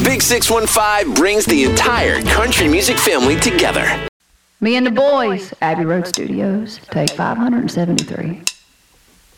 Big 615 brings the entire country music family together. Me and the boys, Abbey Road Studios, take 573.